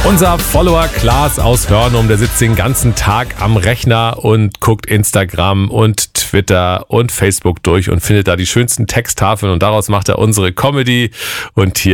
Unser Follower Klaas aus Hörnum, der sitzt den ganzen Tag am Rechner und guckt Instagram und Twitter und Facebook durch und findet da die schönsten Texttafeln und daraus macht er unsere Comedy. Und hier